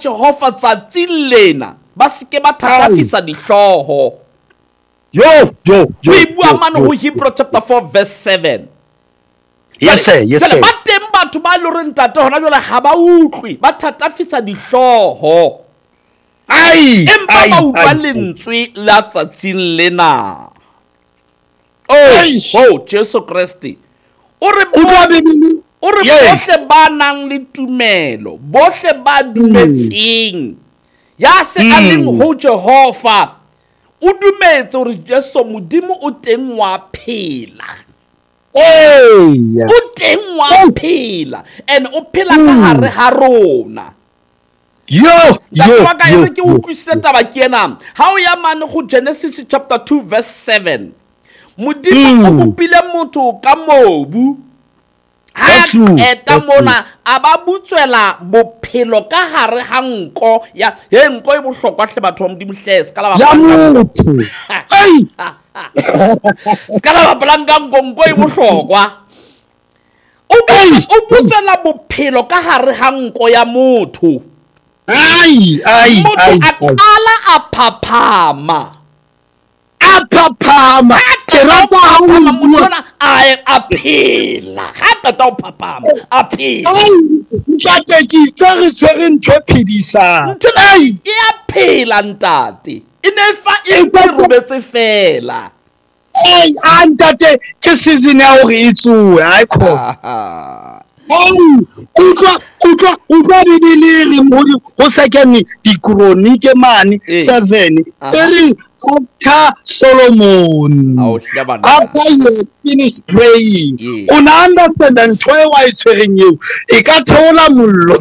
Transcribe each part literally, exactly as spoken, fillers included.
Jehova tsatsing lena ba seke ba thatafisa dihloho. Yo, yo, yo. We bua mane ho Hebrew chapter four verse seven. Yes sir, yes sir. Ba teng batho ba lo reng tate hona jwale ha ba utlwe ba thatafisa dihloho. Ai, empa ba utlwa lentswe la tsatsing lena. Oh, oh, Jesu Christi. O re o re bohle ba nang le tumelo, bohle ba dumetseng. Ya se a leng ho Jehova. O dumetse hore Jesu modimo o teng wa phela. Eh, o teng wa phela and o phela ka hare ha rona. Yo, yo, wa ka ere ke utlwisisa taba ke ena. Ha o ya mane go Genesis chapter two verse seven. Modimo o bopile motho ka mobu. Ha eta mona aba butswela bophelo ka hare ha nko ya he nko e bohlokwa hle batho ba modimo hlese ka la ba motho. Ai. Skala ba blanka nko e bohlokwa. O butswela bophelo ka hare ha nko ya motho. Ai, ai, ai. Akala aphaphama. Aphaphama. Ke rata ha o bua a a phela. Ha tata o phaphama, a phela. Ai, ntate ke tsere tsere ntwe phedisang. Ai, e a phela ntate. E ne fa e robetse fela. Ai, ntate ke season ya hore e tsoe, ai khona. Ai, utlwa utlwa utlwa Bibele re mo go second Chronicle mane seven. Ere after Solomon, after he had finished praying, yeah. Una understand and try why it's hearing you. E ka theola mollo.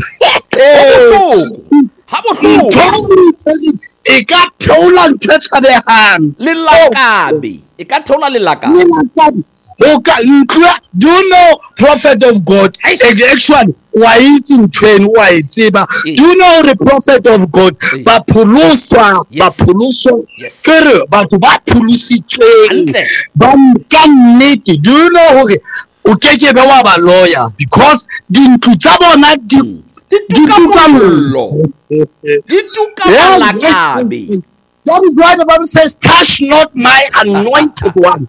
Ha bohloko. E ka theola ntho tsa behang. Le lakabe. E ka theola le lakabe. Le lakabe. O ka ntwa. Do you know prophet of God? Actually, wa itse ntweng wa itseba. Do you know the prophet of God? Ba phuluswa, ba phuluswa. Kere batho ba phulusitsweng. Ba ka nnete. Do you know hore o keke be wa ba lawyer because dintlu tsa bona di dituka mollo. Dituka lakabe. That is why the Bible says, touch not my anointed one.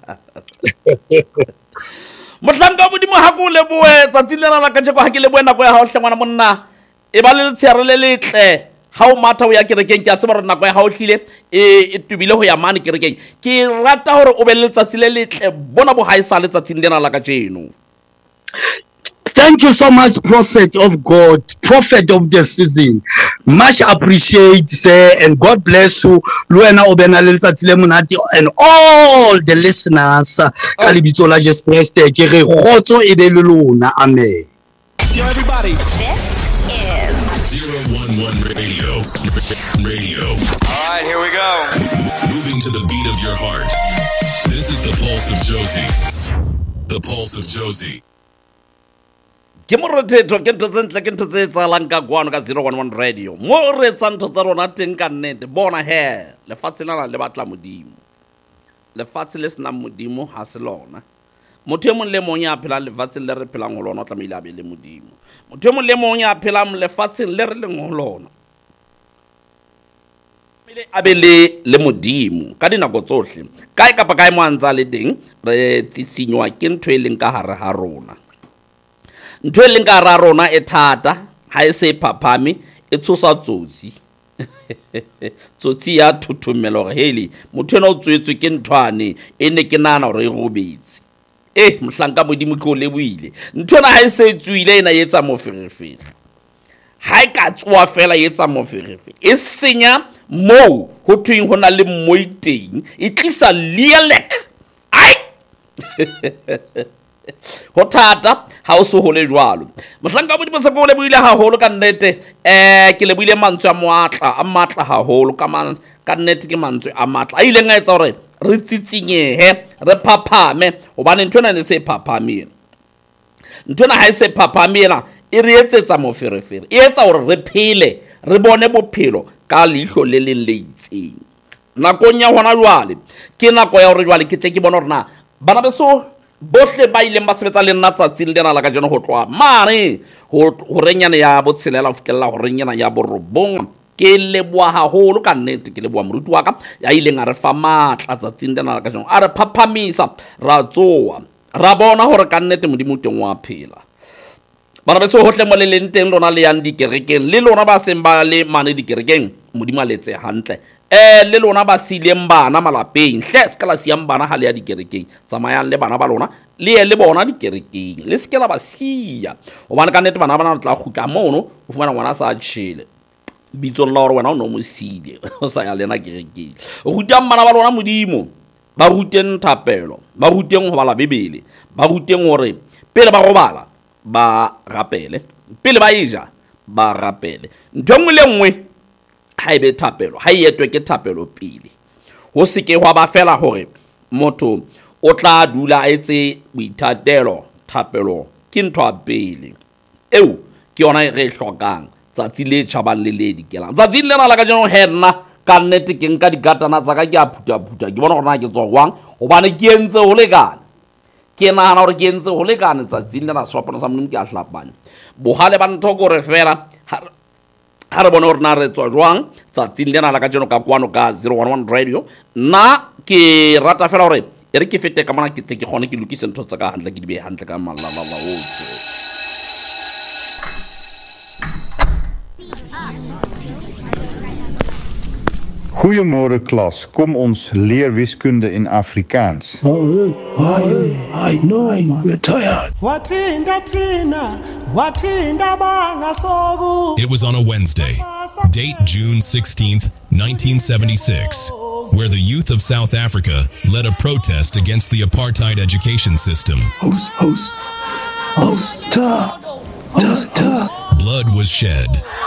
Motlhanka modimo ha go leboe tsatsi lena la ka tsheko ha ke leboe nako ya ha o hlengwana monna e ba le tshere le letle ha o matha o ya kerekeng ke a tseba re nako ya ha o hlile e tubile ho ya mane kerekeng ke rata hore o be le tsatsi le letle bona bo ha isa le tsatsing lena la ka tsheno. Thank you so much, prophet of God, prophet of the season. Much appreciate, sir, and God bless you. Luena obena le letsatsi le monate and all the listeners. Kalibitso la Jesu Kriste ke re khotso e be le lona. Amen. Yo, everybody. This is zero one one Radio. Radio. All right, here we go. Moving to the beat of your heart. This is the Pulse of Josie. The Pulse of Josie. Ke mo rotetho ke ntse ntle ke ntse tsalang ka kwano ka zero one one Radio mo re tsa ntho tsa rona teng ka nnete bona he le fatshe lana le batla modimo le fatshe le sna modimo ha se lona motho e mong le mong ya phela le fatshe le re phelang ho lona o tlamehile a be le modimo motho e mong le mong ya phela le fatshe le re leng ho lona pele a be le le modimo ka dinako tsohle kae kapa kae mo antsa le teng re tsitsinywa ke ntho e leng ka hare ha rona. Ntho e leng ka ra rona e thata ha e se phaphame e tshosa tsotsi tsotsi ya thuthumelo re heli motho ena o tswetswe ke nthwane e ne ke nana hore e robetse eh mohlanka modimo ke o leboile ntho ena ha e se tswile ena e etsa moferefere ha e ka tswa fela e etsa moferefere e senya mo ho twing hona le moiteng e tlisa lielek ai ho thata ha o so hole jwalo mohlanka modimo se go leboile ha holo ka nnete eh ke leboile mantswe a moatla a matla ha holo ka man ka nnete ke mantswe a matla a ile nga etsa hore re tsitsinyehe re phaphame hobane ntho ena ne se phaphame ntho ena ha e se phaphame ena e re etsetsa moferefere e etsa hore re phele re bone bophelo ka lihlo le le leitseng nakong ya hona jwale ke nako ya hore jwale ke tle ke bona hore na bana beso bohle ba ileng ba sebetsa le nna tsatsing lena la ka jeno ho tloa mane ho renyana ya botshelela ho fitlela ho renyana ya borobong ke leboa haholo ka nnete ke leboa moruti wa ka ya ileng a re fa matla tsatsing lena la ka jeno a re phaphamisa ra tsoa ra bona hore ka nnete modimo teng wa phela bana ba so hotle mo le leng teng lona le yang dikerekeng le lona ba seng ba le mane dikerekeng modimo a letse hantle eh le lona ba sileng bana malapeng hle se ka la siang bana ha le ya dikerekeng tsamayang le bana ba lona le ye le bona dikerekeng le se ke la ba sia hobane ka nnete bana bana tla khutla mono o fumana ngwana sa tshile bitsong la hore wena o no mo sile o sa ya lena kerekeng o rutang bana ba lona modimo ba ruteng thapelo ba ruteng ho bala bebele ba ruteng hore pele ba robala ba rapele pele ba eja ba rapele ntho engwe le nngwe ha ebe thapelo ha etwe ke thapelo pele ho se ke hwa ba fela hore motho o tla dula etse boithatelo thapelo ke ntho a pele eo ke yona re hlokang tsatsi le tjhabang le le dikelang tsatsi lena la ka jeno henna ka nnete ke nka digatana tsa ka ke a phuta phuta ke bona gore na ke tswa gwang hobane ke entse ho lekana ke nahana hore ke entse ho lekane tsatsing lena sehlophana sa modimo ke a hlapane bohale ba ntho gore fela ha re bona hore na re tswa jwang tsatsing lena la ka jeno ka kwano ka zero one one radio nna ke rata fela hore e re ke fete ka mona ke tle ke kgone ke lokise ntho tsa ka hantle ke di be hantle ka malala ohle Goeiemôre klas, kom ons leer wiskunde in Afrikaans. I know, we're tired. It was on a Wednesday, date June sixteenth, nineteen seventy-six, where the youth of South Africa led a protest against the apartheid education system. Host, host, host, ta, ta, ta. Blood was shed.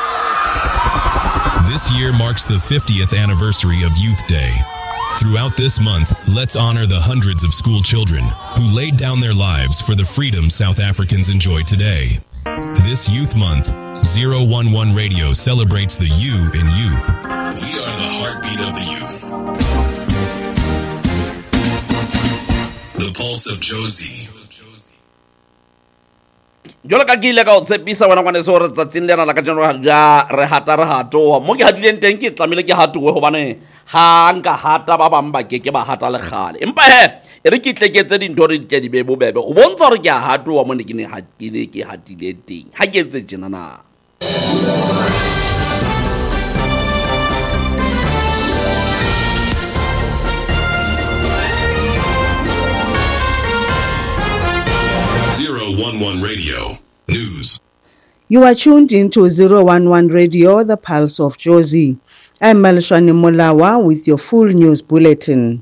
This year marks the fiftieth anniversary of Youth Day. Throughout this month, let's honor the hundreds of school children who laid down their lives for the freedom South Africans enjoy today. This Youth Month, zero one one Radio celebrates the you in youth. We are the heartbeat of the youth. The Pulse of Josie. Jola ka kile ka o tshepisa wena ngwane so re tsatsing lena la ka jeno ja re hata re hato mo ke hatileng teng ke tlamile ke hatuwe hobane ha nka hata ba bang ba ke ke ba hata le khale empa he e re ke tleketse dintho re di di be bobebe o bontsha hore ke a hatuwa mo ne ke ne ha ke ne ke hatile teng ha ke etse jena na zero one one Radio News. You are tuned into zero one one Radio, the Pulse of Josie. I'm Malishwani Molawa with your full news bulletin.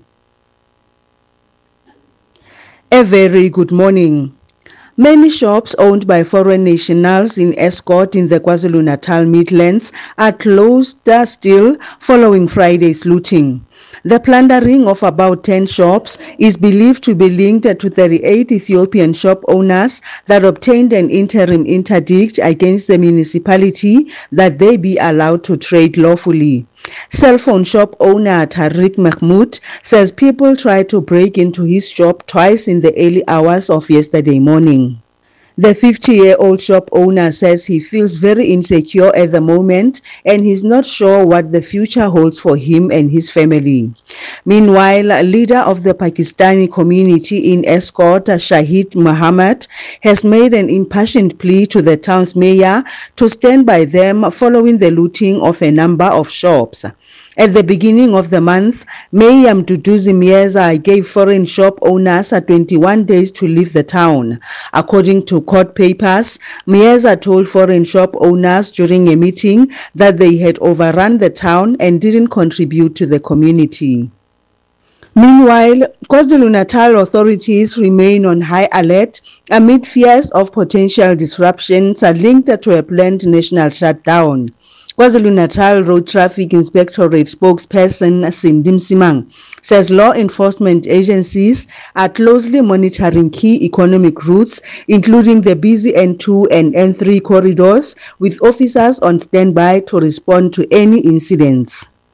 A very good morning. Many shops owned by foreign nationals in Escort in the KwaZulu-Natal Midlands are closed still following Friday's looting. The plundering of about ten shops is believed to be linked to thirty-eight Ethiopian shop owners that obtained an interim interdict against the municipality that they be allowed to trade lawfully. Cell phone shop owner Tariq Mahmoud says people tried to break into his shop twice in the early hours of yesterday morning. The fifty-year-old shop owner says he feels very insecure at the moment and he's not sure what the future holds for him and his family. Meanwhile, a leader of the Pakistani community in Escort, Shahid Muhammad, has made an impassioned plea to the town's mayor to stand by them following the looting of a number of shops. At the beginning of the month, Mayor Mduduzi Mieza gave foreign shop owners twenty-one days to leave the town. According to court papers, Mieza told foreign shop owners during a meeting that they had overrun the town and didn't contribute to the community. Meanwhile, KwaZulu-Natal authorities remain on high alert amid fears of potential disruptions linked to a planned national shutdown. KwaZulu-Natal Road Traffic Inspectorate spokesperson Cindy Msimang says law enforcement agencies are closely monitoring key economic routes, including the busy N two and N three corridors, with officers on standby to respond to any incidents.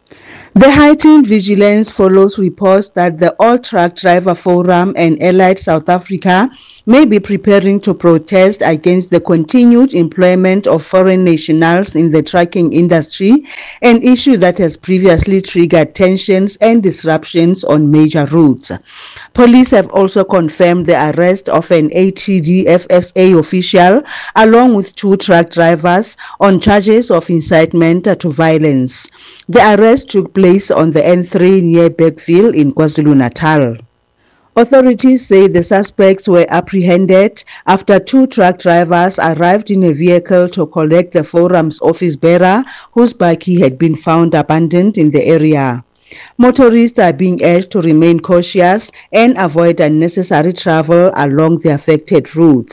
The heightened vigilance follows reports that the All Truck Driver Forum and Allied South Africa may be preparing to protest against the continued employment of foreign nationals in the trucking industry, an issue that has previously triggered tensions and disruptions on major routes. Police have also confirmed the arrest of an A T D F S A official along with two truck drivers on charges of incitement to violence. The arrest took place on the N three near Bergville in KwaZulu-Natal. Authorities say the suspects were apprehended after two truck drivers arrived in a vehicle to collect the forum's office bearer whose bakkie had been found abandoned in the area. Motorists are being urged to remain cautious and avoid unnecessary travel along the affected routes.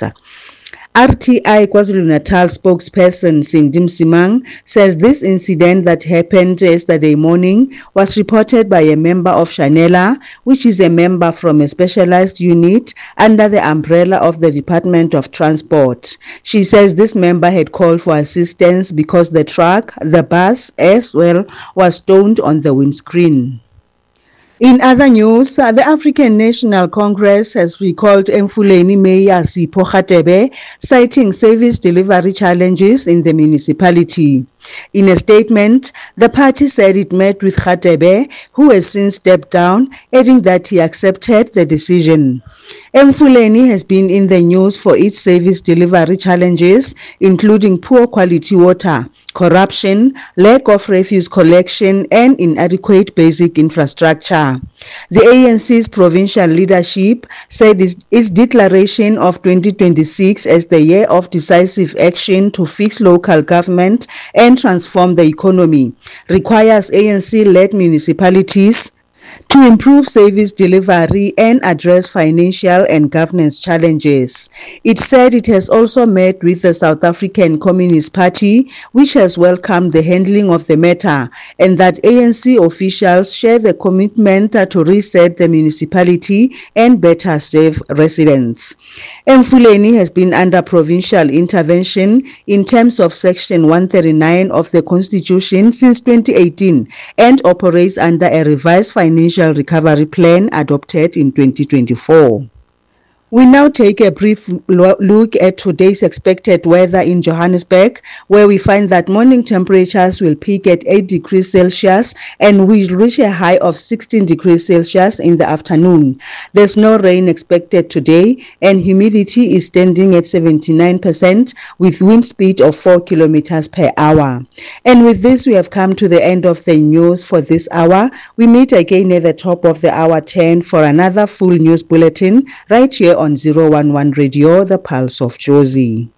R T I KwaZulu-Natal spokesperson Cindy Msimang says this incident that happened yesterday morning was reported by a member of Shanela, which is a member from a specialized unit under the umbrella of the Department of Transport. She says this member had called for assistance because the truck, the bus as well, was stoned on the windscreen. In other news, uh, the African National Congress has recalled Emfuleni Mayor Sipho Radebe, citing service delivery challenges in the municipality. In a statement, the party said it met with Radebe, who has since stepped down, adding that he accepted the decision. Emfuleni has been in the news for its service delivery challenges, including poor quality water, corruption, lack of refuse collection, and inadequate basic infrastructure. The A N C's provincial leadership said its, its declaration of twenty twenty-six as the year of decisive action to fix local government and transform the economy requires A N C-led municipalities to improve service delivery and address financial and governance challenges. It said it has also met with the South African Communist Party, which has welcomed the handling of the matter, and that A N C officials share the commitment to reset the municipality and better serve residents. Emfuleni has been under provincial intervention in terms of Section one thirty-nine of the Constitution since twenty eighteen and operates under a revised financial recovery plan adopted in twenty twenty-four. We now take a brief lo- look at today's expected weather in Johannesburg, where we find that morning temperatures will peak at eight degrees Celsius and will reach a high of sixteen degrees Celsius in the afternoon. There's no rain expected today, and humidity is standing at seventy-nine percent with wind speed of four kilometers per hour. And with this, we have come to the end of the news for this hour. We meet again at the top of the hour ten for another full news bulletin right here on zero one one Radio, the Pulse of Jozi.